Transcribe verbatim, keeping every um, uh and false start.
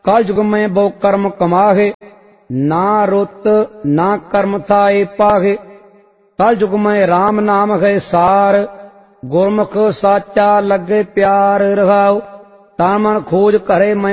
कल युग में बहु कर्म कमाहे, ना रुत ना कर्म थाए पाहे। कल युग में राम नाम है सार, गुरमुख साचा लगे प्यार रहाओ। तान मन खोज करे मैं